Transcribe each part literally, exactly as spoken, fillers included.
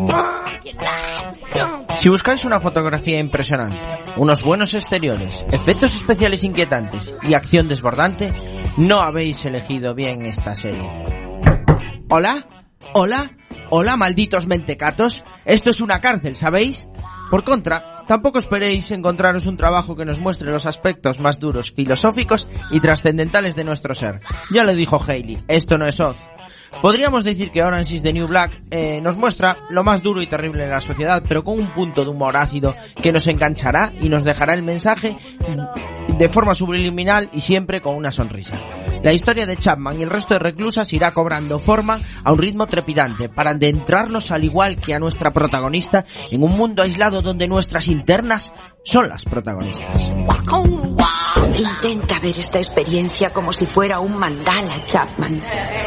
Si buscáis una fotografía impresionante, unos buenos exteriores, efectos especiales inquietantes y acción desbordante, no habéis elegido bien esta serie. ¿Hola? ¿Hola? ¿Hola, malditos mentecatos? Esto es una cárcel, ¿sabéis? Por contra, tampoco esperéis encontraros un trabajo que nos muestre los aspectos más duros, filosóficos y trascendentales de nuestro ser. Ya lo dijo Hayley, esto no es Oz. Podríamos decir que Orange is the New Black eh, nos muestra lo más duro y terrible de la sociedad, pero con un punto de humor ácido que nos enganchará y nos dejará el mensaje de forma subliminal y siempre con una sonrisa. La historia de Chapman y el resto de reclusas irá cobrando forma a un ritmo trepidante para adentrarnos, al igual que a nuestra protagonista, en un mundo aislado donde nuestras internas son las protagonistas. Intenta ver esta experiencia como si fuera un mandala, Chapman.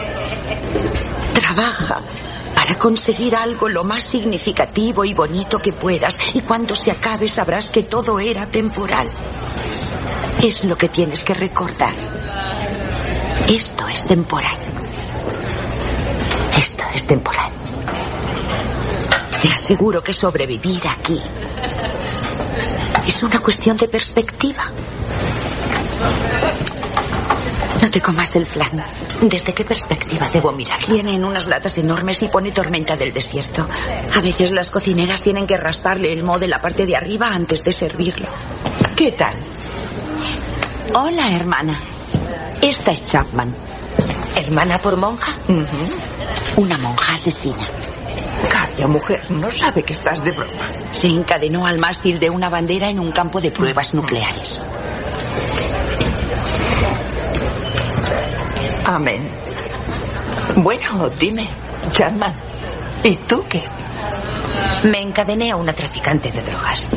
Trabaja para conseguir algo lo más significativo y bonito que puedas, y cuando se acabe sabrás que todo era temporal. Es lo que tienes que recordar. Esto es temporal. Esto es temporal. Te aseguro que sobrevivir aquí es una cuestión de perspectiva. No te comas el flan. ¿Desde qué perspectiva debo mirarlo? Viene en unas latas enormes y pone tormenta del desierto. A veces las cocineras tienen que rasparle el moho de la parte de arriba antes de servirlo. ¿Qué tal? Hola, hermana. Esta es Chapman. ¿Hermana por monja? Uh-huh. Una monja asesina. Calla, mujer, no sabe que estás de broma. Se encadenó al mástil de una bandera en un campo de pruebas nucleares. Amén. Bueno, dime, Chapman, ¿y tú qué? Me encadené a una traficante de drogas.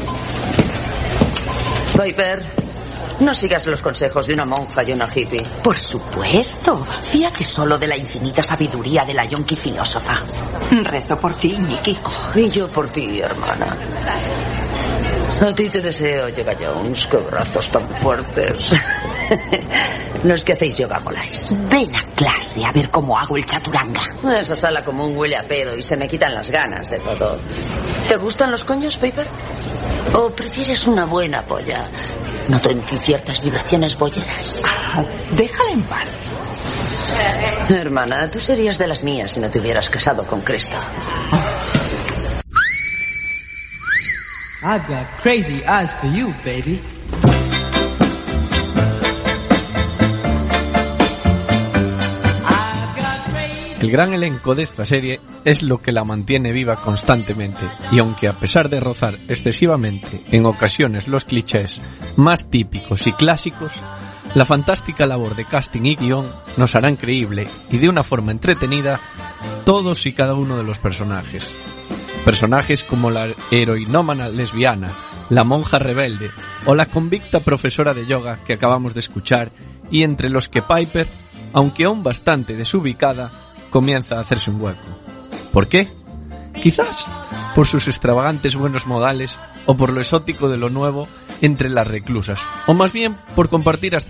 Piper, no sigas los consejos de una monja y una hippie. Por supuesto. Fíjate solo de la infinita sabiduría de la yonki filósofa. Rezo por ti, Nikki. Oh, y yo por ti, hermana. A ti te deseo, Yoga Jones. Qué brazos tan fuertes. Los que hacéis yoga moláis. Ven a clase a ver cómo hago el chaturanga. Esa sala común huele a pedo y se me quitan las ganas de todo. ¿Te gustan los coños, Piper? ¿O prefieres una buena polla? Noto en ti ciertas vibraciones bolleras. Ah, déjala en paz. Hermana, tú serías de las mías si no te hubieras casado con Cristo. I've got crazy eyes for you, baby. El gran elenco de esta serie es lo que la mantiene viva constantemente, y aunque a pesar de rozar excesivamente en ocasiones los clichés más típicos y clásicos, la fantástica labor de casting y guión nos harán creíble y de una forma entretenida todos y cada uno de los personajes. Personajes como la heroinómana lesbiana, la monja rebelde o la convicta profesora de yoga que acabamos de escuchar, y entre los que Piper, aunque aún bastante desubicada, comienza a hacerse un hueco. ¿Por qué? Quizás por sus extravagantes buenos modales o por lo exótico de lo nuevo entre las reclusas, o más bien por compartir hasta